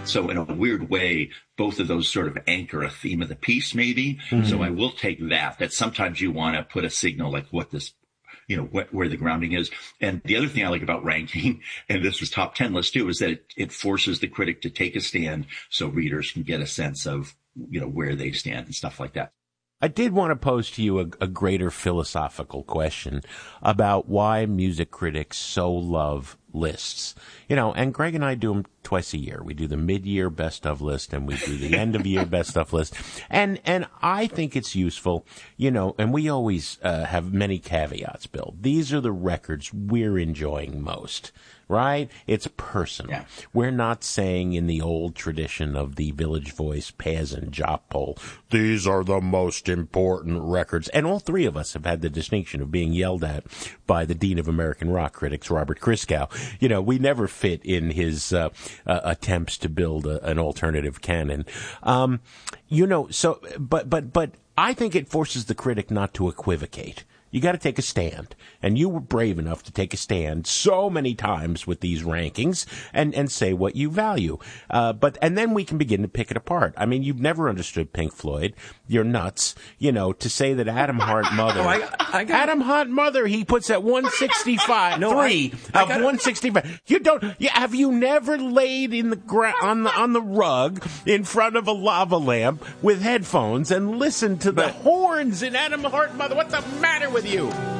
So in a weird way, both of those sort of anchor a theme of the piece, maybe. So I will take that sometimes you want to put a signal like what this, where the grounding is. And the other thing I like about ranking, and this was top 10 list too, is that it forces the critic to take a stand so readers can get a sense of, where they stand and stuff like that. I did want to pose to you a greater philosophical question about why music critics so love lists. And Greg and I do them twice a year. We do the mid-year best of list and we do the end-of-year best of list. And I think it's useful, and we always have many caveats, Bill. These are the records we're enjoying most. Right? It's personal. Yeah. We're not saying in the old tradition of the Village Voice Paz and Jop poll, these are the most important records. And all three of us have had the distinction of being yelled at by the Dean of American Rock Critics, Robert Christgau. We never fit in his attempts to build an alternative canon. But I think it forces the critic not to equivocate. You got to take a stand. And you were brave enough to take a stand so many times with these rankings and say what you value. And then we can begin to pick it apart. I mean, you've never understood Pink Floyd. You're nuts. To say that Adam Hart Mother, Adam Hart Mother, he puts at 165, 165. Have you never laid in the on the rug in front of a lava lamp with headphones and listened to the horns in Adam Hart Mother? What's the matter with you?